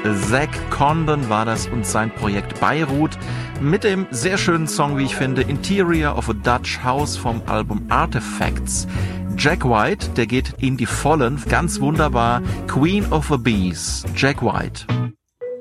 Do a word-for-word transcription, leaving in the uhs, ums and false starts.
Zack Condon war das und sein Projekt Beirut mit dem sehr schönen Song, wie ich finde, Interior of a Dutch House vom Album Artifacts. Jack White, der geht in die Vollen, ganz wunderbar. Queen of the Bees, Jack White.